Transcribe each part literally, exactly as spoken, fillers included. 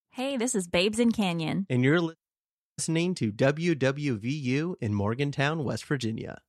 Hey, this is Babes in Canyon. And you're listening to W W V U in Morgantown, West Virginia.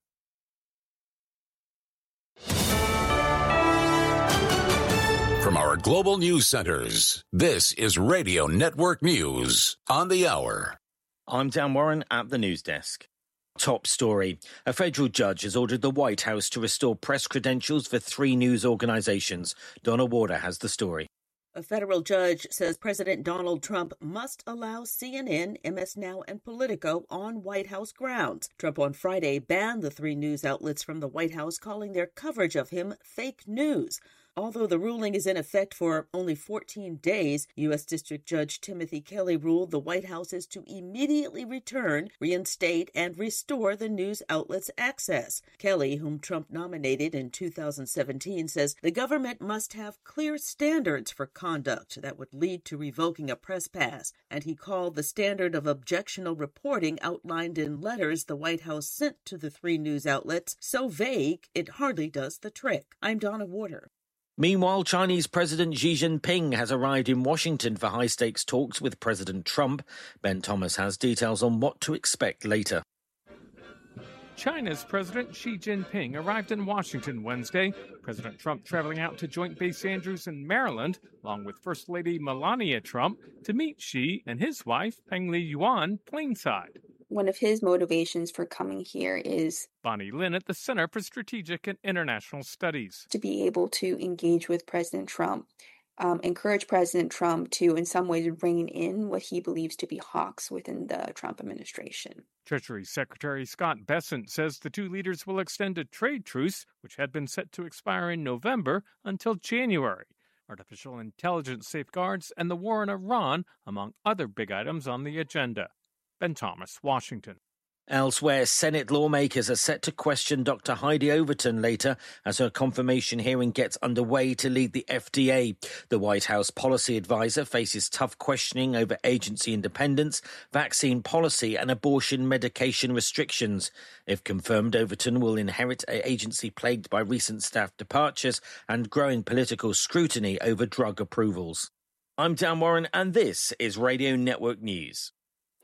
From our global news centers, this is Radio Network News on the hour. I'm Dan Warren at the news desk. Top story. A federal judge has ordered the White House to restore press credentials for three news organizations. Donna Warder has the story. A federal judge says President Donald Trump must allow C N N, M S Now, and Politico on White House grounds. Trump on Friday banned the three news outlets from the White House, calling their coverage of him fake news. Although the ruling is in effect for only fourteen days, U S. District Judge Timothy Kelly ruled the White House is to immediately return, reinstate, and restore the news outlets' access. Kelly, whom Trump nominated in two thousand seventeen, says the government must have clear standards for conduct that would lead to revoking a press pass, and he called the standard of objectionable reporting outlined in letters the White House sent to the three news outlets so vague it hardly does the trick. I'm Donna Warder. Meanwhile, Chinese President Xi Jinping has arrived in Washington for high-stakes talks with President Trump. Ben Thomas has details on what to expect later. China's President Xi Jinping arrived in Washington Wednesday. President Trump traveling out to Joint Base Andrews in Maryland, along with First Lady Melania Trump, to meet Xi and his wife, Peng Liyuan, planeside. One of his motivations for coming here is Bonnie Lin at the Center for Strategic and International Studies. To be able to engage with President Trump, um, encourage President Trump to, in some ways, rein in what he believes to be hawks within the Trump administration. Treasury Secretary Scott Bessent says the two leaders will extend a trade truce, which had been set to expire in November, until January. Artificial intelligence safeguards and the war in Iran, among other big items on the agenda. Ben Thomas, Washington. Elsewhere, Senate lawmakers are set to question Doctor Heidi Overton later as her confirmation hearing gets underway to lead the F D A. The White House policy advisor faces tough questioning over agency independence, vaccine policy and abortion medication restrictions. If confirmed, Overton will inherit an agency plagued by recent staff departures and growing political scrutiny over drug approvals. I'm Dan Warren and this is Radio Network News.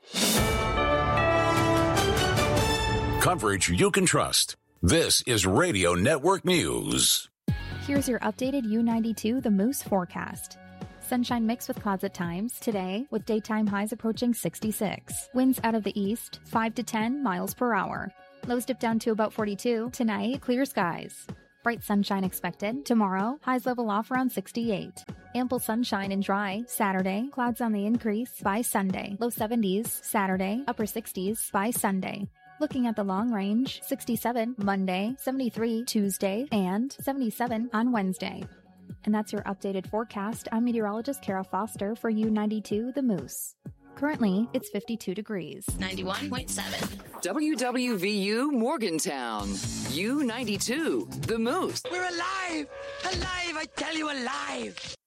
Coverage you can trust. This is Radio Network News. Here's your updated U ninety-two The Moose forecast. Sunshine mixed with clouds at times today, with daytime highs approaching sixty-six. Winds out of the east, five to ten miles per hour. Lows dip down to about forty-two. Tonight, clear skies. Bright sunshine expected. Tomorrow, highs level off around sixty-eight. Ample sunshine and dry. Saturday, clouds on the increase by Sunday. Low seventies. Saturday, upper sixties by Sunday. Looking at the long range, sixty-seven Monday, seventy-three Tuesday, and seventy-seven on Wednesday. And that's your updated forecast. I'm meteorologist Kara Foster for U ninety-two The Moose. Currently, it's fifty-two degrees. ninety-one point seven. W W V U Morgantown. U ninety-two The Moose. We're alive! Alive! I tell you, alive!